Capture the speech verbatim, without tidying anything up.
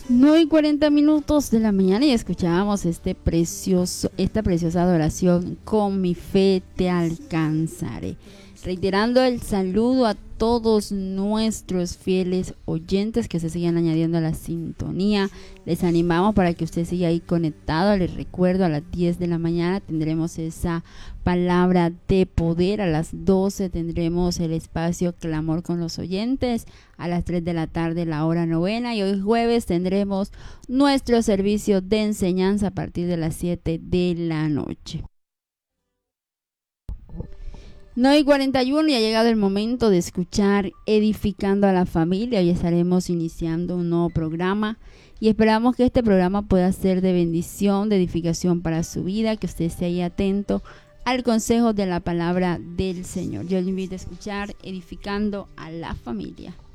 nueve y cuarenta minutos de la mañana y escuchábamos este precioso, esta preciosa adoración, con mi fe te alcanzaré. Reiterando el saludo a todos nuestros fieles oyentes que se siguen añadiendo a la sintonía. Les animamos para que usted siga ahí conectado. Les recuerdo, a las diez de la mañana tendremos esa palabra de poder. A las doce tendremos el espacio Clamor con los oyentes. A las tres de la tarde la hora novena. Y hoy jueves tendremos nuestro servicio de enseñanza a partir de las siete de la noche. nueve y cuarenta y uno y ha llegado el momento de escuchar Edificando a la Familia. Hoy estaremos iniciando un nuevo programa y esperamos que este programa pueda ser de bendición, de edificación para su vida, que usted esté ahí atento al consejo de la palabra del Señor. Yo le invito a escuchar Edificando a la Familia.